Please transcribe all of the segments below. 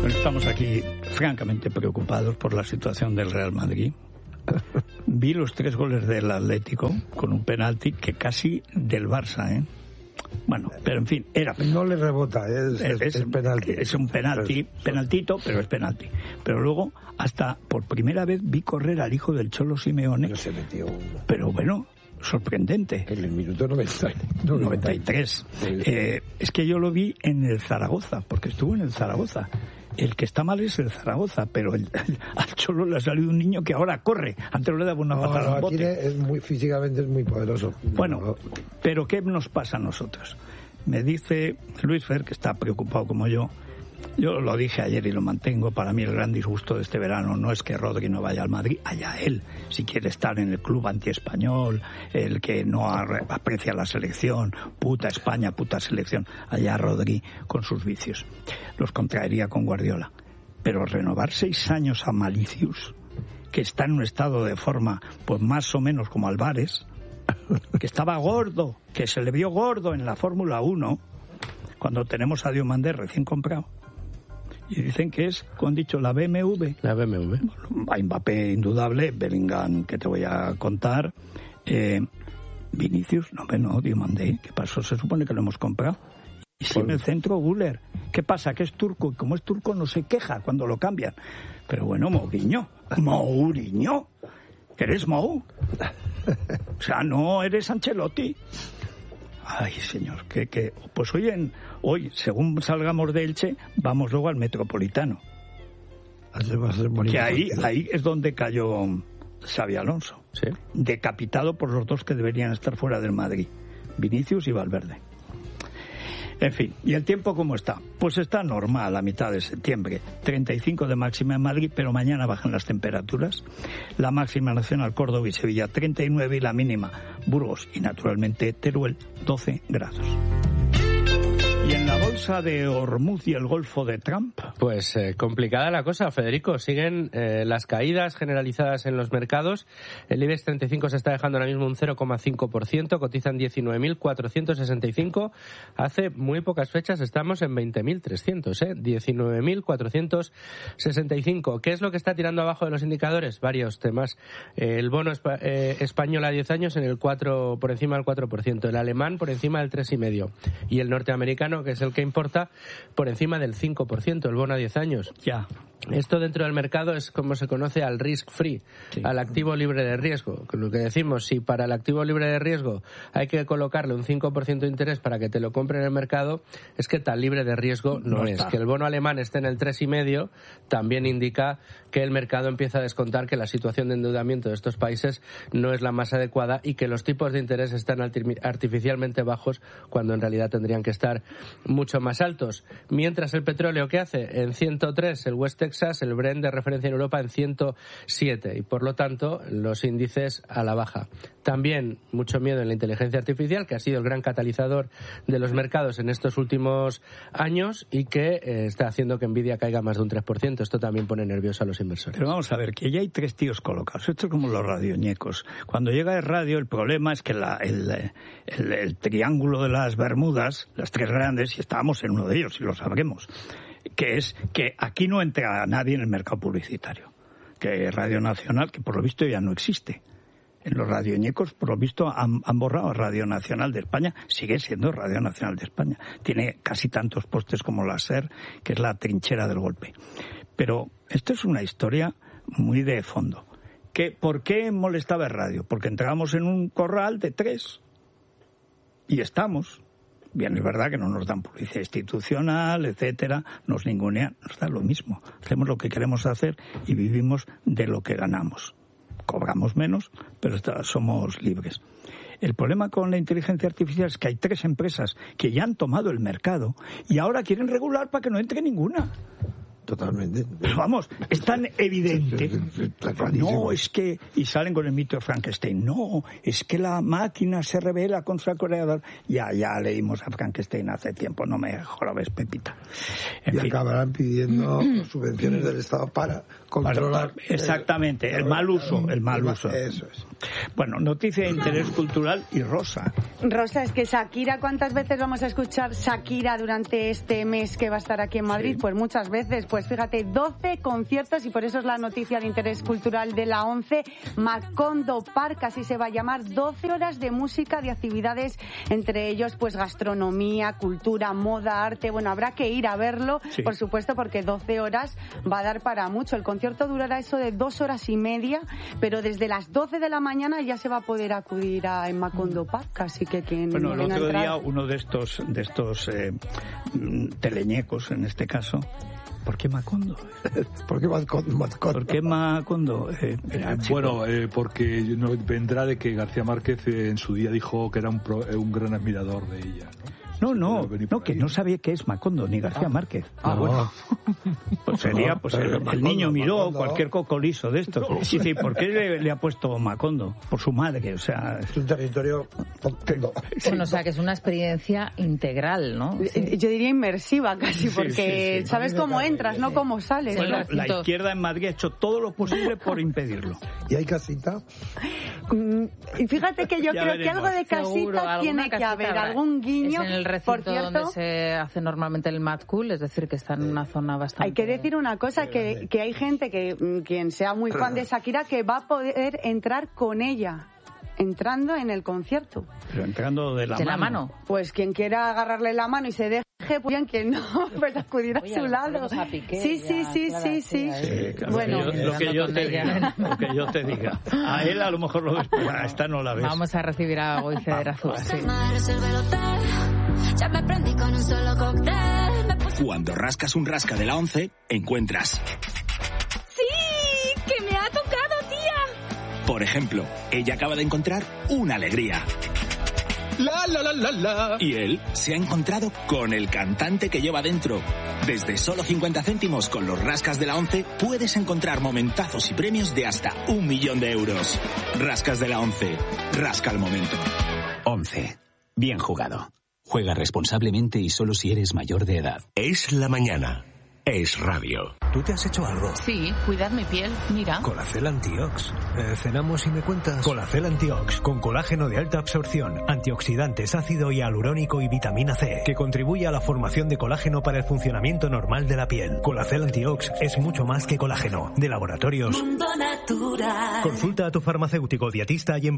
Estamos aquí francamente preocupados por la situación del Real Madrid. Vi los 3 goles del Atlético con un penalti que casi del Barça, ¿eh? Bueno, pero en fin, era penalti. No le rebota, es penalti. Es un penalti, penaltito, pero es penalti. Pero luego, hasta por primera vez vi correr al hijo del Cholo Simeone. No se metió uno. Pero bueno, sorprendente. En el minuto 93. Es que yo lo vi en el Zaragoza, porque estuvo en el Zaragoza. El que está mal es el Zaragoza, pero al Cholo le ha salido un niño que ahora corre. Antes le daba una patada al bote. Físicamente es muy poderoso. Bueno, pero ¿qué nos pasa a nosotros? Me dice Luis Fer, que está preocupado como yo lo dije ayer y lo mantengo, para mí el gran disgusto de este verano no es que Rodri no vaya al Madrid, allá él, si quiere estar en el club antiespañol, el que no aprecia la selección, puta España, puta selección, allá Rodri con sus vicios, los contraería con Guardiola. Pero renovar 6 años a Malicius, que está en un estado de forma pues más o menos como Álvarez, que estaba gordo, que se le vio gordo en la Fórmula 1, cuando tenemos a Diomandé recién comprado. Y dicen que es, como han dicho, la BMW. La BMW. Hay Mbappé indudable, Bellingham, que te voy a contar. Vinicius, no, Diomandé. ¿Qué pasó? Se supone que lo hemos comprado. Y si en el centro, Güler. ¿Qué pasa? Que es turco. Y como es turco, no se queja cuando lo cambian. Pero bueno, Mourinho. ¿Eres Mou? O sea, no eres Ancelotti. Ay, señor, que pues hoy, según salgamos de Elche, vamos luego al Metropolitano. Que ahí es donde cayó Xabi Alonso. ¿Sí? Decapitado por los 2 que deberían estar fuera del Madrid, Vinicius y Valverde. En fin, ¿y el tiempo cómo está? Pues está normal a mitad de septiembre. 35 de máxima en Madrid, pero mañana bajan las temperaturas. La máxima nacional Córdoba y Sevilla 39 y la mínima Burgos y naturalmente Teruel 12 grados. ¿Y en la bolsa de Hormuz y el Golfo de Trump? Pues complicada la cosa, Federico. Siguen las caídas generalizadas en los mercados. El IBEX 35 se está dejando ahora mismo un 0,5%, cotizan 19.465. Hace muy pocas fechas estamos en 20.300, 19.465. ¿Qué es lo que está tirando abajo de los indicadores? Varios temas. El bono español a 10 años en el 4, por encima del 4%, el alemán por encima del 3,5% y el norteamericano, que es el que importa, por encima del 5%, el bono a 10 años. Ya. Esto dentro del mercado es como se conoce al risk free, sí, al activo libre de riesgo. Lo que decimos, si para el activo libre de riesgo hay que colocarle un 5% de interés para que te lo compre en el mercado, es que tan libre de riesgo no es. Que el bono alemán esté en el 3,5 también indica que el mercado empieza a descontar que la situación de endeudamiento de estos países no es la más adecuada y que los tipos de interés están artificialmente bajos cuando en realidad tendrían que estar mucho más altos. Mientras el petróleo, ¿qué hace? En 103, el West Texas, el Brent de referencia en Europa en 107 y por lo tanto los índices a la baja. También mucho miedo en la inteligencia artificial, que ha sido el gran catalizador de los mercados en estos últimos años y que está haciendo que Nvidia caiga más de un 3%. Esto también pone nervioso a los inversores. Pero vamos a ver, que ya hay 3 tíos colocados. Esto es como los radioñecos. Cuando llega el radio, el problema es que el triángulo de las Bermudas, las 3 grandes, y estábamos en uno de ellos, y lo sabremos, que es que aquí no entra nadie en el mercado publicitario. Que Radio Nacional, que por lo visto ya no existe. En los radioñecos, por lo visto, han borrado Radio Nacional de España. Sigue siendo Radio Nacional de España. Tiene casi tantos postes como la SER, que es la trinchera del golpe. Pero esto es una historia muy de fondo. ¿Por qué molestaba el radio? Porque entrábamos en un corral de 3 y estamos. Bien, es verdad que no nos dan publicidad institucional, etcétera, nos ningunean, nos da lo mismo. Hacemos lo que queremos hacer y vivimos de lo que ganamos. Cobramos menos, pero somos libres. El problema con la inteligencia artificial es que hay 3 empresas que ya han tomado el mercado y ahora quieren regular para que no entre ninguna. Totalmente. Pero vamos, es tan evidente. No, es que... Y salen con el mito de Frankenstein. No, es que la máquina se rebela contra el creador. Ya leímos a Frankenstein hace tiempo. No me jorobes, Pepita. En fin. Acabarán pidiendo subvenciones del Estado para controlar... Exactamente, el mal uso. Eso es. Bueno, noticia de interés cultural y Rosa. Rosa, es que Shakira, ¿cuántas veces vamos a escuchar Shakira durante este mes que va a estar aquí en Madrid? Sí. Pues muchas veces. Pues Pues fíjate, 12 conciertos y por eso es la noticia de interés cultural de la 11. Macondo Park, así se va a llamar, 12 horas de música, de actividades, entre ellos pues gastronomía, cultura, moda, arte. Bueno, habrá que ir a verlo, sí, por supuesto, porque 12 horas va a dar para mucho. El concierto durará eso de 2 horas y media, pero desde las 12 de la mañana ya se va a poder acudir en Macondo Park, así que quien... Bueno, el otro día uno de estos teleñecos, en este caso... ¿Por qué Macondo? ¿Por qué Macondo? ¿Por qué Macondo? Porque vendrá de que García Márquez en su día dijo que era un gran admirador de ella, ¿no? No, que no sabía qué es Macondo, ni García Márquez. Bueno. Pues sería, el niño miró cualquier cocolizo de estos. Y dice, ¿por qué le ha puesto Macondo? Por su madre, o sea... Es un territorio... Bueno, o sea, que es una experiencia integral, ¿no? Yo diría inmersiva casi, porque sabes cómo entras, no cómo sales. Bueno, la izquierda en Madrid ha hecho todo lo posible por impedirlo. ¿Y hay casita? Y fíjate que yo creo que algo de casita tiene que haber, algún guiño. Recinto donde se hace normalmente el Mad Cool, es decir, que está en una zona bastante... Hay que decir una cosa, que hay gente que, quien sea muy fan de Shakira, que va a poder entrar con ella, entrando en el concierto. Pero entrando de la mano. Pues quien quiera agarrarle la mano y se deje, pues bien, quien no, pues acudir a su lado. A Piqué, sí. Claro, bueno, lo que yo te diga. A él a lo mejor lo ves, pero a esta no la ves. Vamos a recibir a Goice de Razúa, sí. Ya me prendí con un solo cóctel. Cuando rascas un rasca de la 11, encuentras... ¡Sí! ¡Que me ha tocado, tía! Por ejemplo, ella acaba de encontrar una alegría. La. Y él se ha encontrado con el cantante que lleva dentro. Desde solo 50 céntimos con los rascas de la 11 puedes encontrar momentazos y premios de hasta 1 millón de euros. Rascas de la 11. Rasca el momento. 11. Bien jugado. Juega responsablemente y solo si eres mayor de edad. Es la mañana. Es radio. ¿Tú te has hecho algo? Sí, cuidar mi piel, mira. Colacel Antiox. Cenamos y me cuentas. Colacel Antiox, con colágeno de alta absorción, antioxidantes, ácido hialurónico y vitamina C, que contribuye a la formación de colágeno para el funcionamiento normal de la piel. Colacel Antiox es mucho más que colágeno. De Laboratorios Mundo Natural. Consulta a tu farmacéutico dietista y en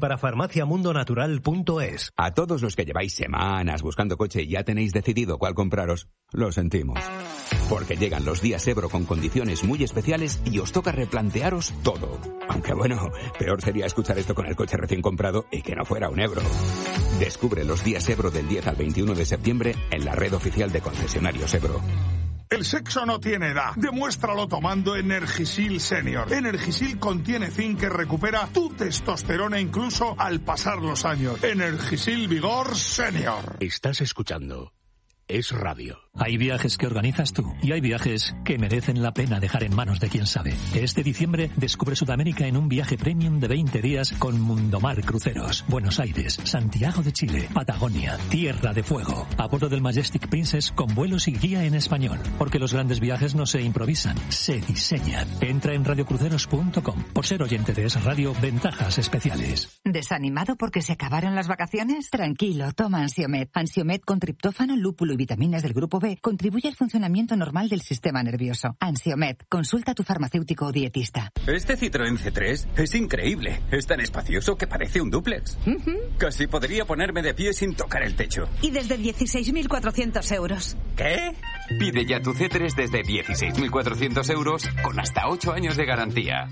parafarmaciamundonatural.es. A todos los que lleváis semanas buscando coche y ya tenéis decidido cuál compraros, lo sentimos. Porque llegan los días Ebro con condiciones muy especiales y os toca replantearos todo. Aunque bueno, peor sería escuchar esto con el coche recién comprado y que no fuera un Ebro. Descubre los días Ebro del 10 al 21 de septiembre en la red oficial de concesionarios Ebro. El sexo no tiene edad. Demuéstralo tomando Energisil Senior. Energisil contiene zinc que recupera tu testosterona incluso al pasar los años. Energisil Vigor Senior. Estás escuchando Es Radio. Hay viajes que organizas tú y hay viajes que merecen la pena dejar en manos de quien sabe. Este diciembre descubre Sudamérica en un viaje premium de 20 días con Mundomar Cruceros. Buenos Aires, Santiago de Chile, Patagonia, Tierra de Fuego. A bordo del Majestic Princess con vuelos y guía en español. Porque los grandes viajes no se improvisan, se diseñan. Entra en radiocruceros.com. Por ser oyente de Es Radio, ventajas especiales. ¿Desanimado porque se acabaron las vacaciones? Tranquilo, toma Ansiomed. Ansiomed con triptófano, lúpulo y vitaminas del grupo B contribuye al funcionamiento normal del sistema nervioso. Ansiomed, consulta a tu farmacéutico o dietista. Este Citroën C3 es increíble. Es tan espacioso que parece un dúplex. Casi podría ponerme de pie sin tocar el techo. Y desde 16.400 euros. ¿Qué? Pide ya tu C3 desde 16.400 euros con hasta 8 años de garantía.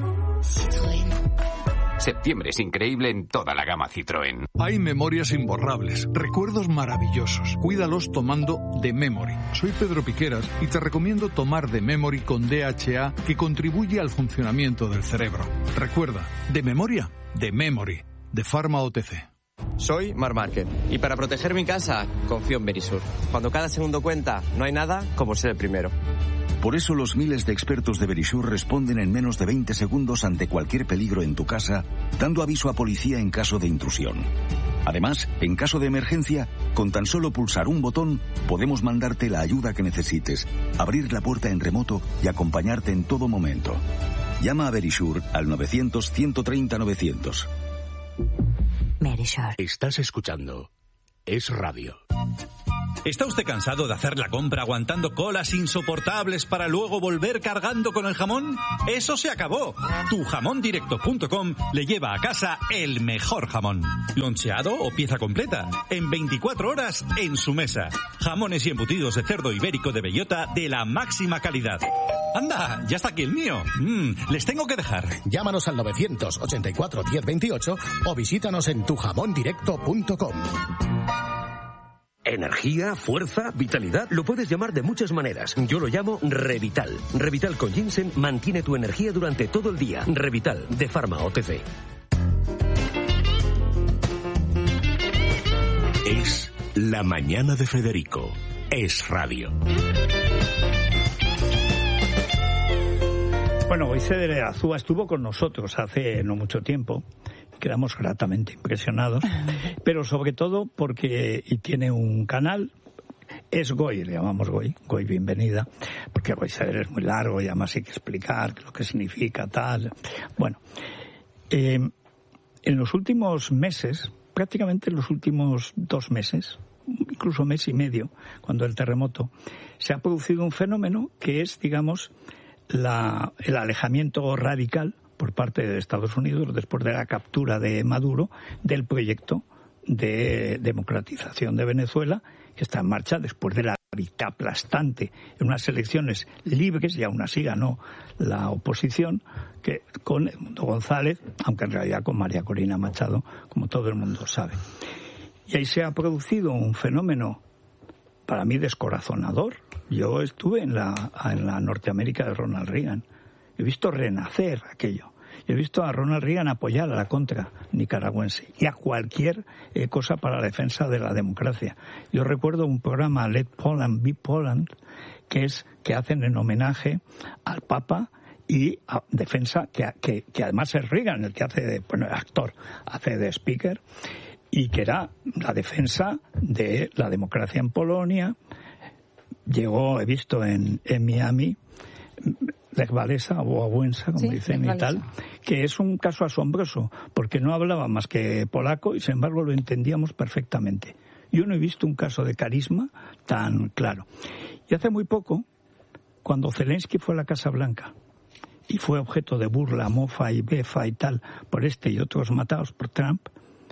Septiembre es increíble en toda la gama Citroën. Hay memorias imborrables, recuerdos maravillosos. Cuídalos tomando The Memory. Soy Pedro Piqueras y te recomiendo tomar The Memory con DHA, que contribuye al funcionamiento del cerebro. Recuerda, de memoria, The Memory, de Pharma OTC. Soy Marc Márquez y para proteger mi casa confío en Verisur. Cuando cada segundo cuenta, no hay nada como ser el primero. Por eso los miles de expertos de Verisur responden en menos de 20 segundos ante cualquier peligro en tu casa, dando aviso a policía en caso de intrusión. Además, en caso de emergencia, con tan solo pulsar un botón, podemos mandarte la ayuda que necesites, abrir la puerta en remoto y acompañarte en todo momento. Llama a Verisur al 900-130-900. Estás escuchando Es Radio. ¿Está usted cansado de hacer la compra aguantando colas insoportables para luego volver cargando con el jamón? ¡Eso se acabó! Tujamondirecto.com le lleva a casa el mejor jamón. Loncheado o pieza completa. En 24 horas en su mesa. Jamones y embutidos de cerdo ibérico de bellota de la máxima calidad. ¡Anda! ¡Ya está aquí el mío! Les tengo que dejar. Llámanos al 984 1028 o visítanos en tujamondirecto.com. Energía, fuerza, vitalidad, lo puedes llamar de muchas maneras. Yo lo llamo Revital. Revital con ginseng mantiene tu energía durante todo el día. Revital, de Pharma OTC. Es La Mañana de Federico. Es Radio. Bueno, Moisés de Azúa estuvo con nosotros hace no mucho tiempo. Quedamos gratamente impresionados, pero sobre todo porque tiene un canal, es Goy, le llamamos Goy bienvenida, porque Goy es muy largo y además hay que explicar lo que significa tal. Bueno, en los últimos meses, prácticamente en los últimos 2 meses, incluso mes y medio, cuando el terremoto, se ha producido un fenómeno que es, digamos, el alejamiento radical por parte de Estados Unidos, después de la captura de Maduro, del proyecto de democratización de Venezuela, que está en marcha después de la victoria aplastante en unas elecciones libres, y aún así ganó la oposición, que con Edmundo González, aunque en realidad con María Corina Machado, como todo el mundo sabe. Y ahí se ha producido un fenómeno, para mí, descorazonador. Yo estuve en la Norteamérica de Ronald Reagan. He visto renacer aquello. He visto a Ronald Reagan apoyar a la contra nicaragüense y a cualquier cosa para la defensa de la democracia. Yo recuerdo un programa, Let Poland Be Poland, que hacen en homenaje al Papa y a defensa, que además es Reagan el que hace el actor, hace de speaker, y que era la defensa de la democracia en Polonia. Llegó, he visto en Miami, Lech Walesa o Wałęsa, como dicen y tal, que es un caso asombroso, porque no hablaba más que polaco y sin embargo lo entendíamos perfectamente. Yo no he visto un caso de carisma tan claro. Y hace muy poco, cuando Zelensky fue a la Casa Blanca y fue objeto de burla, mofa y befa y tal por este y otros matados por Trump,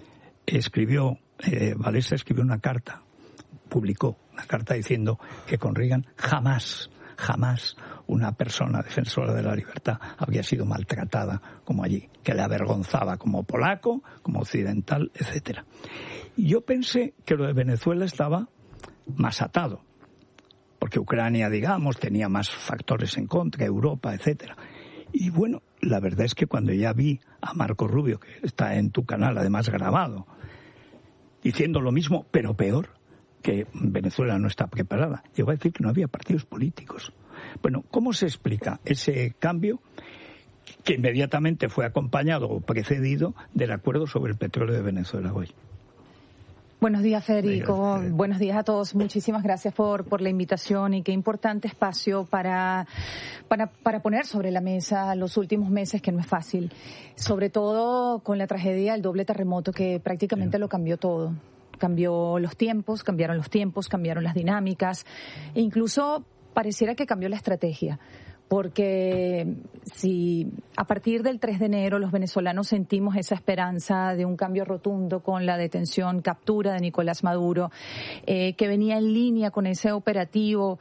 Walesa escribió una carta, publicó una carta diciendo que con Reagan jamás una persona defensora de la libertad había sido maltratada como allí, que le avergonzaba como polaco, como occidental, etcétera. Y yo pensé que lo de Venezuela estaba más atado, porque Ucrania, digamos, tenía más factores en contra, Europa, etcétera. Y bueno, la verdad es que cuando ya vi a Marco Rubio, que está en tu canal, además grabado, diciendo lo mismo, pero peor, que Venezuela no está preparada, llegó a decir que no había partidos políticos. Bueno, ¿cómo se explica ese cambio que inmediatamente fue acompañado o precedido del acuerdo sobre el petróleo de Venezuela hoy? Buenos días, Federico. Buenos días a todos. Muchísimas gracias por la invitación y qué importante espacio para poner sobre la mesa los últimos meses, que no es fácil. Sobre todo con la tragedia del doble terremoto que prácticamente lo cambió todo. Cambiaron los tiempos, cambiaron las dinámicas e incluso pareciera que cambió la estrategia. Porque si a partir del 3 de enero los venezolanos sentimos esa esperanza de un cambio rotundo con la detención, captura de Nicolás Maduro, que venía en línea con ese operativo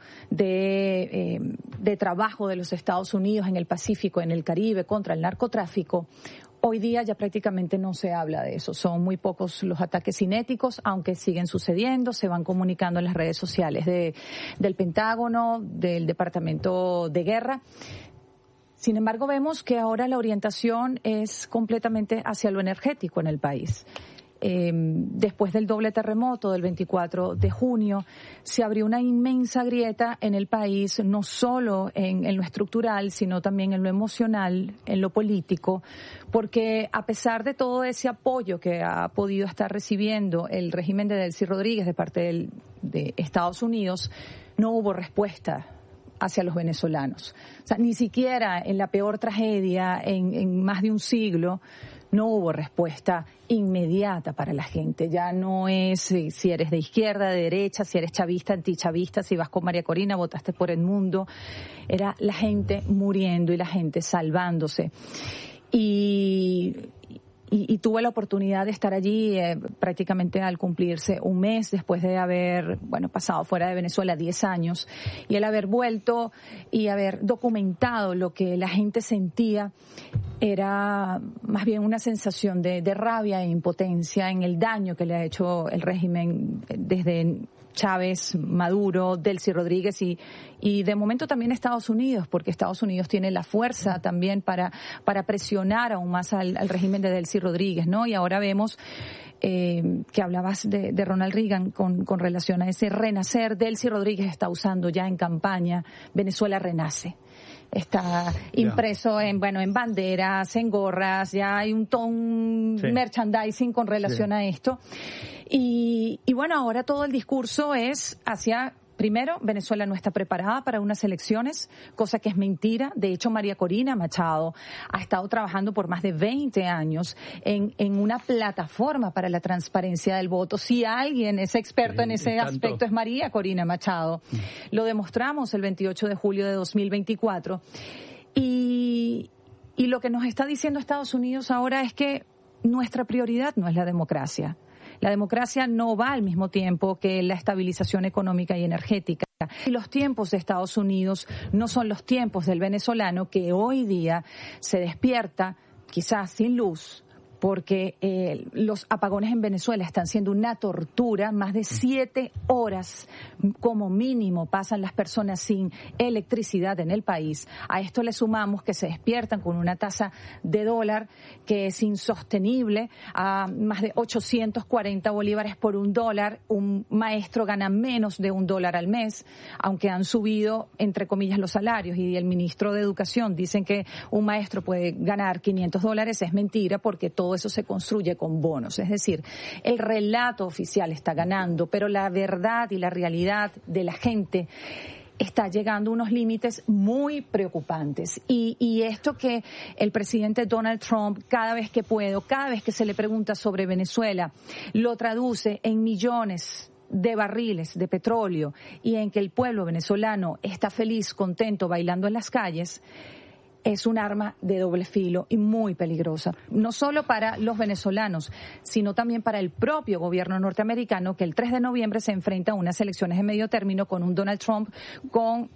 de trabajo de los Estados Unidos en el Pacífico, en el Caribe, contra el narcotráfico, hoy día ya prácticamente no se habla de eso. Son muy pocos los ataques cinéticos, aunque siguen sucediendo, se van comunicando en las redes sociales del Pentágono, del Departamento de Guerra. Sin embargo, vemos que ahora la orientación es completamente hacia lo energético en el país. Después del doble terremoto del 24 de junio, se abrió una inmensa grieta en el país, no solo en lo estructural, sino también en lo emocional, en lo político, porque a pesar de todo ese apoyo que ha podido estar recibiendo el régimen de Delcy Rodríguez de parte de Estados Unidos, no hubo respuesta hacia los venezolanos. O sea, ni siquiera en la peor tragedia en más de un siglo, no hubo respuesta inmediata para la gente. Ya no es si eres de izquierda, de derecha, si eres chavista, antichavista, si vas con María Corina, votaste por Edmundo. Era la gente muriendo y la gente salvándose. Y tuve la oportunidad de estar allí prácticamente al cumplirse un mes después de haber, pasado fuera de Venezuela 10 años, y el haber vuelto y haber documentado lo que la gente sentía era más bien una sensación de rabia e impotencia en el daño que le ha hecho el régimen desde Chávez, Maduro, Delcy Rodríguez y de momento también Estados Unidos, porque Estados Unidos tiene la fuerza también para presionar aún más al régimen de Delcy Rodríguez, ¿no? Y ahora vemos que hablabas de Ronald Reagan con relación a ese renacer. Delcy Rodríguez está usando ya en campaña Venezuela Renace. Está impreso en banderas, en gorras, ya hay un merchandising con relación a esto. Y ahora todo el discurso es hacia, primero, Venezuela no está preparada para unas elecciones, cosa que es mentira. De hecho, María Corina Machado ha estado trabajando por más de 20 años en una plataforma para la transparencia del voto. Si alguien es experto en ese aspecto es María Corina Machado. Lo demostramos el 28 de julio de 2024. Y lo que nos está diciendo Estados Unidos ahora es que nuestra prioridad no es la democracia. La democracia no va al mismo tiempo que la estabilización económica y energética. Y los tiempos de Estados Unidos no son los tiempos del venezolano, que hoy día se despierta quizás sin luz, porque los apagones en Venezuela están siendo una tortura. Más de 7 horas como mínimo pasan las personas sin electricidad en el país. A esto le sumamos que se despiertan con una tasa de dólar que es insostenible, a más de 840 bolívares por $1. Un maestro gana menos de $1 al mes, aunque han subido, entre comillas, los salarios. Y el ministro de Educación dicen que un maestro puede ganar $500. Es mentira, porque todo eso se construye con bonos. Es decir, el relato oficial está ganando, pero la verdad y la realidad de la gente está llegando a unos límites muy preocupantes. Y esto que el presidente Donald Trump, cada vez que se le pregunta sobre Venezuela, lo traduce en millones de barriles de petróleo y en que el pueblo venezolano está feliz, contento, bailando en las calles, es un arma de doble filo y muy peligrosa, no solo para los venezolanos, sino también para el propio gobierno norteamericano, que el 3 de noviembre se enfrenta a unas elecciones de medio término con un Donald Trump con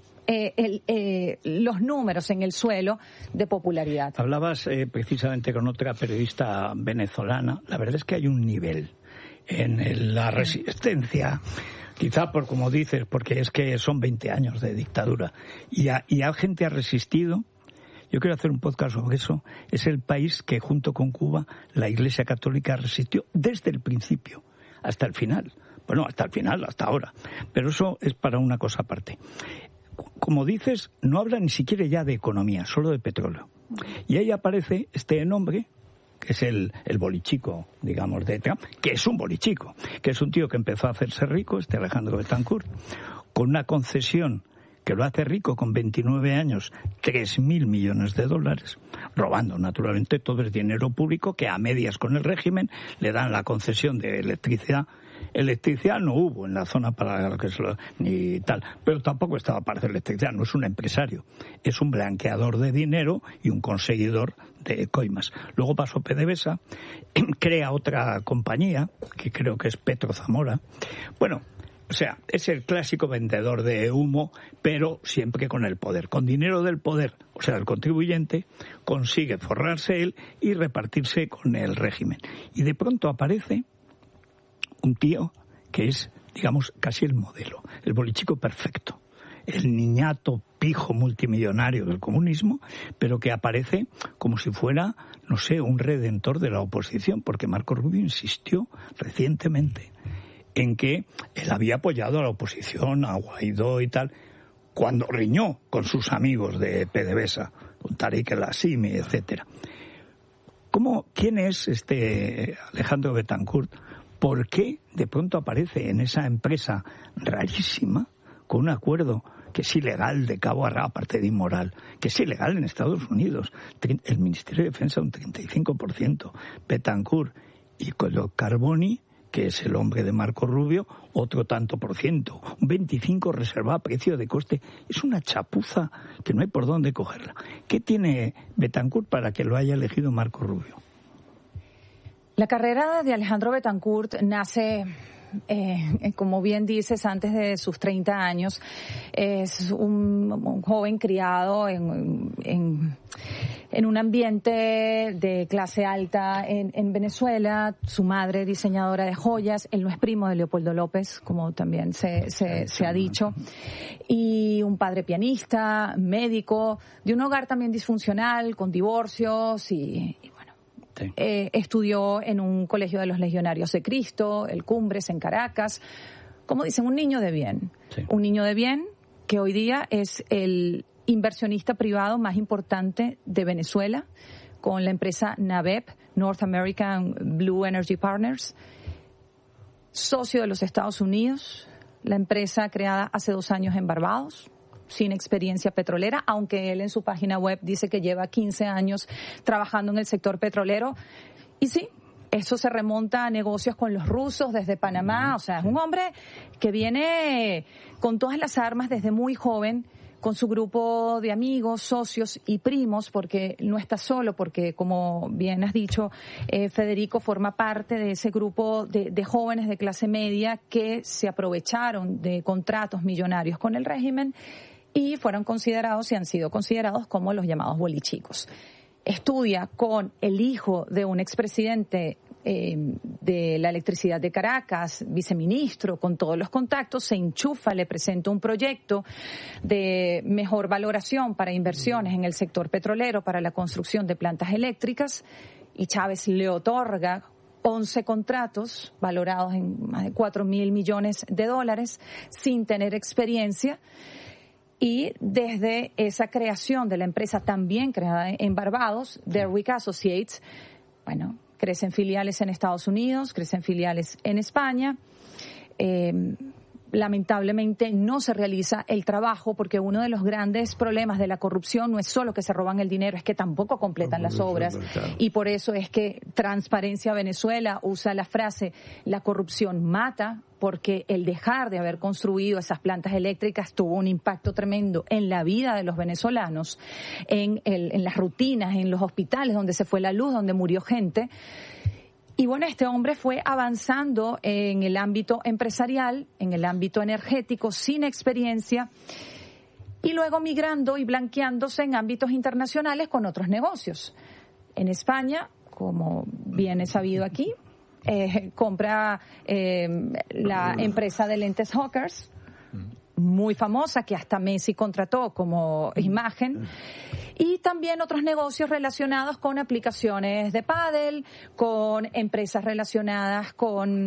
los números en el suelo de popularidad. Hablabas precisamente con otra periodista venezolana. La verdad es que hay un nivel en la resistencia, quizá por como dices, porque es que son 20 años de dictadura y gente ha resistido. Yo quiero hacer un podcast sobre eso. Es el país que, junto con Cuba, la Iglesia Católica resistió desde el principio hasta el final. Bueno, hasta el final, hasta ahora. Pero eso es para una cosa aparte. Como dices, no habla ni siquiera ya de economía, solo de petróleo. Y ahí aparece este nombre, que es el bolichico, digamos, de Trump, que es un bolichico, que es un tío que empezó a hacerse rico, Alejandro Betancourt, con una concesión que lo hace rico con 29 años, 3.000 millones de dólares, robando naturalmente todo el dinero público que a medias con el régimen le dan la concesión de electricidad. Electricidad no hubo en la zona para lo que es ni tal, pero tampoco estaba para hacer electricidad, no es un empresario, es un blanqueador de dinero y un conseguidor de coimas. Luego pasó PDVSA, crea otra compañía, que creo que es Petro Zamora. Bueno, o sea, es el clásico vendedor de humo, pero siempre con el poder. Con dinero del poder, o sea, el contribuyente, consigue forrarse él y repartirse con el régimen. Y de pronto aparece un tío que es, digamos, casi el modelo, el bolichico perfecto, el niñato pijo multimillonario del comunismo, pero que aparece como si fuera, no sé, un redentor de la oposición, porque Marco Rubio insistió recientemente en que él había apoyado a la oposición, a Guaidó y tal, cuando riñó con sus amigos de PDVSA, con Tariq El Asimi, etcétera. ¿Quién es este Alejandro Betancourt? ¿Por qué de pronto aparece en esa empresa rarísima, con un acuerdo que es ilegal de cabo a rabo, aparte de inmoral, que es ilegal en Estados Unidos. El Ministerio de Defensa un 35%, Betancourt y Carboni, que es el hombre de Marco Rubio, otro tanto por ciento, un 25% reservado a precio de coste. Es una chapuza que no hay por dónde cogerla. ¿Qué tiene Betancourt para que lo haya elegido Marco Rubio? La carrera de Alejandro Betancourt nace, como bien dices, antes de sus 30 años. Es un joven criado en un ambiente de clase alta en Venezuela. Su madre, diseñadora de joyas. Él no es primo de Leopoldo López, como también se ha dicho. Y un padre pianista, médico, de un hogar también disfuncional, con divorcios y sí. Estudió en un colegio de los Legionarios de Cristo, el Cumbres, en Caracas. Como dicen, un niño de bien. Sí. Un niño de bien que hoy día es el inversionista privado más importante de Venezuela, con la empresa NABEP, North American Blue Energy Partners, socio de los Estados Unidos, la empresa creada hace 2 años en Barbados, sin experiencia petrolera, aunque él en su página web dice que lleva 15 años trabajando en el sector petrolero. Y sí, eso se remonta a negocios con los rusos desde Panamá. O sea, es un hombre que viene con todas las armas desde muy joven, con su grupo de amigos, socios y primos, porque no está solo, porque como bien has dicho, Federico forma parte de ese grupo de jóvenes de clase media que se aprovecharon de contratos millonarios con el régimen y fueron considerados y han sido considerados como los llamados bolichicos. Estudia con el hijo de un expresidente de la electricidad de Caracas, viceministro, con todos los contactos, se enchufa, le presenta un proyecto de mejor valoración para inversiones en el sector petrolero para la construcción de plantas eléctricas y Chávez le otorga 11 contratos valorados en más de $4.000 millones sin tener experiencia. Y desde esa creación de la empresa también creada en Barbados, Derwick Associates, bueno, crecen filiales en Estados Unidos, crecen filiales en España. Lamentablemente no se realiza el trabajo porque uno de los grandes problemas de la corrupción no es solo que se roban el dinero, es que tampoco completan las obras. Y por eso es que Transparencia Venezuela usa la frase "la corrupción mata", porque el dejar de haber construido esas plantas eléctricas tuvo un impacto tremendo en la vida de los venezolanos, en las rutinas, en los hospitales donde se fue la luz, donde murió gente. Y bueno, este hombre fue avanzando en el ámbito empresarial, en el ámbito energético, sin experiencia, y luego migrando y blanqueándose en ámbitos internacionales con otros negocios. En España, como bien es sabido aquí, compra la empresa de lentes Hawkers, muy famosa, que hasta Messi contrató como imagen, y también otros negocios relacionados con aplicaciones de pádel, con empresas relacionadas con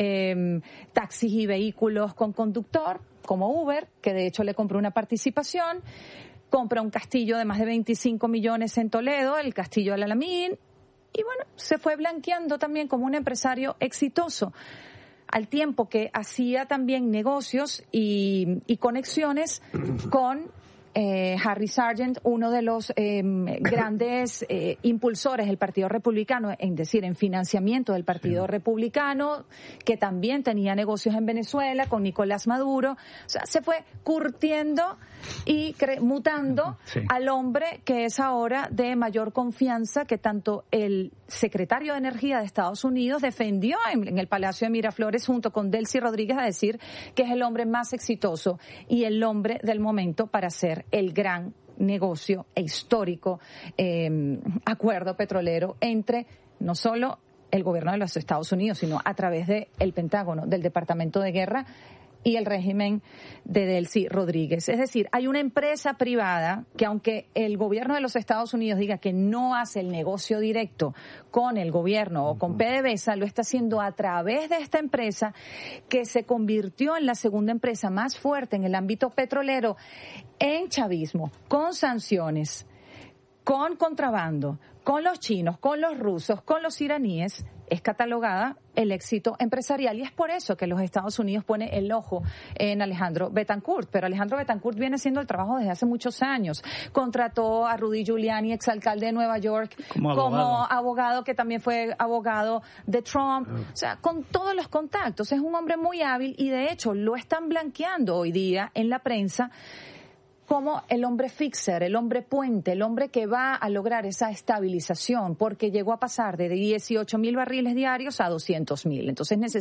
taxis y vehículos con conductor, como Uber, que de hecho le compró una participación, compra un castillo de más de 25 millones en Toledo, el Castillo del Alamín, y bueno, se fue blanqueando también como un empresario exitoso, al tiempo que hacía también negocios y conexiones con Harry Sargent, uno de los grandes impulsores del Partido Republicano, en financiamiento del Partido Republicano, que también tenía negocios en Venezuela con Nicolás Maduro. O sea, se fue curtiendo y mutando al hombre que es ahora de mayor confianza, que tanto el secretario de Energía de Estados Unidos defendió en el Palacio de Miraflores junto con Delcy Rodríguez, a decir que es el hombre más exitoso y el hombre del momento para hacer el gran negocio e histórico acuerdo petrolero entre no solo el gobierno de los Estados Unidos, sino a través del Pentágono, del Departamento de Guerra y el régimen de Delcy Rodríguez. Es decir, hay una empresa privada que, aunque el gobierno de los Estados Unidos diga que no hace el negocio directo con el gobierno o con PDVSA, lo está haciendo a través de esta empresa que se convirtió en la segunda empresa más fuerte en el ámbito petrolero en chavismo, con sanciones, con contrabando, con los chinos, con los rusos, con los iraníes, es catalogada el éxito empresarial, y es por eso que los Estados Unidos pone el ojo en Alejandro Betancourt. Pero Alejandro Betancourt viene haciendo el trabajo desde hace muchos años. Contrató a Rudy Giuliani, exalcalde de Nueva York, como abogado, que también fue abogado de Trump. O sea, con todos los contactos. Es un hombre muy hábil, y de hecho lo están blanqueando hoy día en la prensa como el hombre fixer, el hombre puente, el hombre que va a lograr esa estabilización, porque llegó a pasar de 18,000 barriles diarios a 200,000. Entonces